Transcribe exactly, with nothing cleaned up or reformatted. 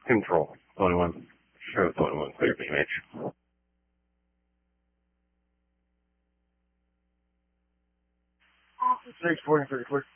Control. twenty-one. Show twenty-one. Clear the image. six forty, pretty quick.